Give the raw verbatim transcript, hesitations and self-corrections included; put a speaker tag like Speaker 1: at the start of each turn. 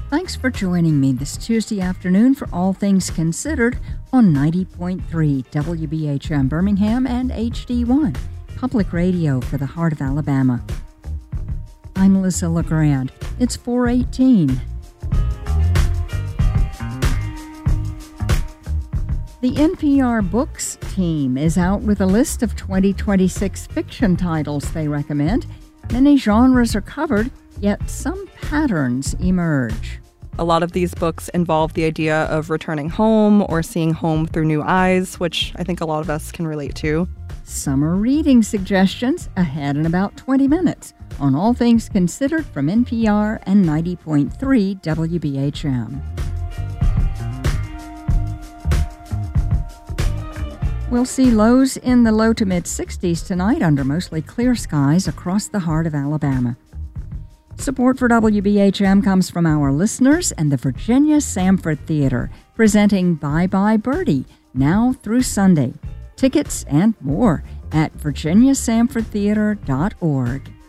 Speaker 1: Thanks for joining me this Tuesday afternoon for All Things Considered on ninety point three W B H M Birmingham and H D one, public radio for the heart of Alabama. I'm Melissa LeGrand. It's four eighteen. The N P R Books team is out with a list of twenty twenty-six fiction titles they recommend. Many genres are covered, yet some patterns emerge.
Speaker 2: A lot of these books involve the idea of returning home or seeing home through new eyes, which I think a lot of us can relate to.
Speaker 1: Summer reading suggestions ahead in about twenty minutes on All Things Considered from N P R and ninety point three W B H M. We'll see lows in the low to mid-sixties tonight under mostly clear skies across the heart of Alabama. Support for W B H M comes from our listeners and the Virginia Samford Theater, presenting Bye Bye Birdie, now through Sunday. Tickets and more at virginia samford theater dot org.